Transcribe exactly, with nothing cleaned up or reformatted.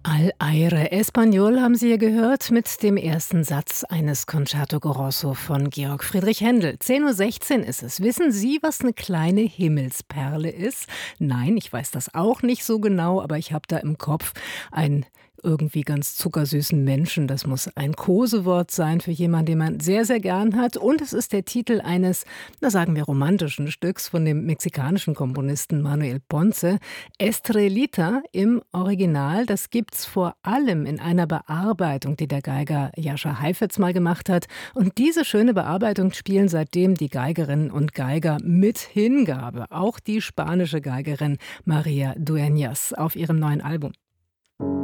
Al aire español haben Sie hier gehört mit dem ersten Satz eines Concerto Grosso von Georg Friedrich Händel. zehn Uhr sechzehn ist es. Wissen Sie, was eine kleine Himmelsperle ist? Nein, ich weiß das auch nicht so genau, aber ich habe da im Kopf einen irgendwie ganz zuckersüßen Menschen. Das muss ein Kosewort sein für jemanden, den man sehr, sehr gern hat. Und es ist der Titel eines, na sagen wir, romantischen Stücks von dem mexikanischen Komponisten Manuel Ponce. Estrelita im Original, das gibt's vor allem in einer Bearbeitung, die der Geiger Jascha Heifetz mal gemacht hat. Und diese schöne Bearbeitung spielen seitdem die Geigerinnen und Geiger mit Hingabe. Auch die spanische Geigerin Maria Dueñas auf ihrem neuen Album.